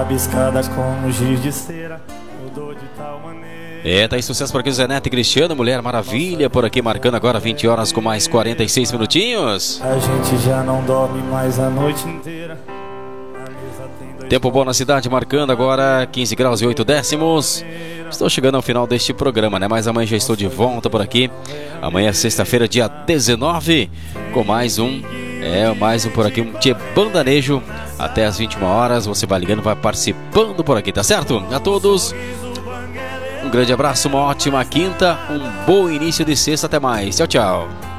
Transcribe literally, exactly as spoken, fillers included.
Rabiscada com giz de cera, mudou de tal maneira. É, tá aí sucesso por aqui, Zé Neto e Cristiano, Mulher Maravilha, por aqui marcando agora vinte horas com mais quarenta e seis minutinhos. A gente já não dorme mais a noite inteira. Tempo bom na cidade, marcando agora quinze graus e oito décimos. Estou chegando ao final deste programa, né? Mas amanhã já estou de volta por aqui. Amanhã é sexta-feira, dia dezenove, com mais um, é, mais um por aqui, um Tchê Bandanejo. Até às vinte e uma horas, você vai ligando, vai participando por aqui, tá certo? A todos, um grande abraço, uma ótima quinta, um bom início de sexta, até mais. Tchau, tchau.